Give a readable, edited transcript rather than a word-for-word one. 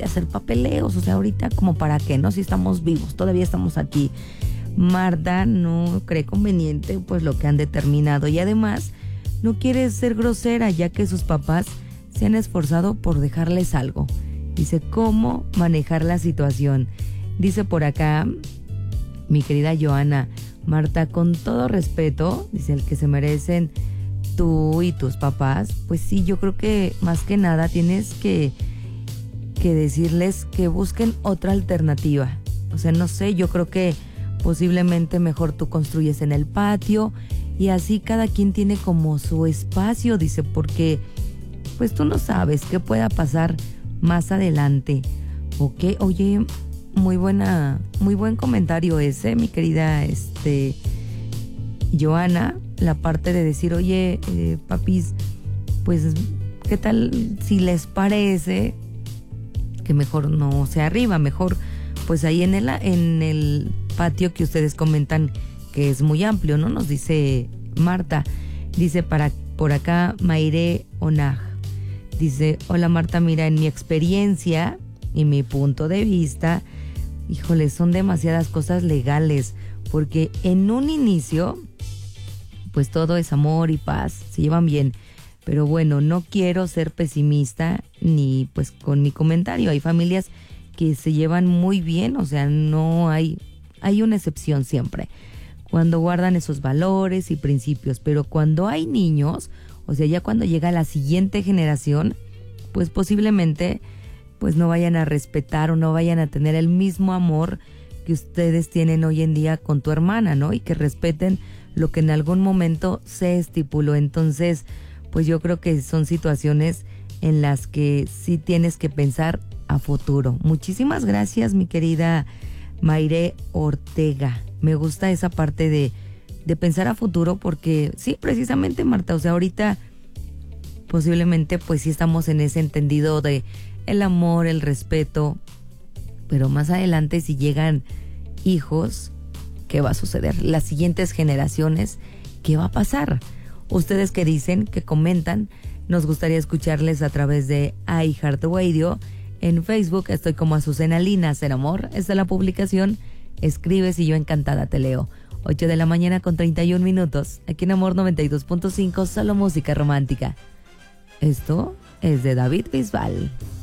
hacer papeleos, o sea, ahorita como para qué, ¿no? Si estamos vivos, todavía estamos aquí. Marta no cree conveniente pues lo que han determinado y además no quiere ser grosera ya que sus papás se han esforzado por dejarles algo. Dice, ¿cómo manejar la situación? Dice por acá mi querida Joana, Marta, con todo respeto, dice, el que se merecen tú y tus papás, pues sí, yo creo que más que nada tienes que decirles que busquen otra alternativa. O sea, no sé, yo creo que posiblemente mejor tú construyes en el patio y así cada quien tiene como su espacio, dice, porque pues tú no sabes qué pueda pasar más adelante. Ok, oye, muy buen comentario ese, mi querida Joana, la parte de decir, oye, papis, pues, ¿qué tal si les parece que mejor no sea arriba, mejor pues ahí en el patio que ustedes comentan que es muy amplio, ¿no? Nos dice Marta, dice por acá Maire Onaj, dice, hola Marta, mira, en mi experiencia y mi punto de vista, híjole, son demasiadas cosas legales, porque en un inicio pues todo es amor y paz, se llevan bien. Pero bueno, no quiero ser pesimista ni pues con mi comentario. Hay familias que se llevan muy bien, o sea, no hay una excepción siempre. Cuando guardan esos valores y principios, pero cuando hay niños, o sea, ya cuando llega la siguiente generación, pues posiblemente pues no vayan a respetar o no vayan a tener el mismo amor que ustedes tienen hoy en día con tu hermana, ¿no? Y que respeten lo que en algún momento se estipuló. Entonces, pues yo creo que son situaciones en las que sí tienes que pensar a futuro. Muchísimas gracias, mi querida Maire Ortega. Me gusta esa parte de pensar a futuro porque sí, precisamente, Marta, o sea, ahorita posiblemente pues sí estamos en ese entendido de el amor, el respeto, pero más adelante si llegan hijos, ¿qué va a suceder? Las siguientes generaciones, ¿qué va a pasar? Ustedes que dicen, que comentan, nos gustaría escucharles a través de iHeartRadio. En Facebook estoy como Azucena Linas en Amor. Esta es la publicación. Escribes y yo encantada te leo. 8 de la mañana con 31 minutos. Aquí en Amor 92.5, solo música romántica. Esto es de David Bisbal.